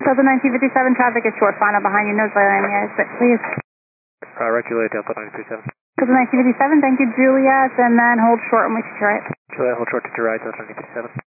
Delta 1957, traffic is short, final behind you, nose light on the exit, please. Right, Juliet, Delta 937. Delta 1957, thank you, Juliet, and then hold short and we should right. Juliet, hold short to your right, Delta 937.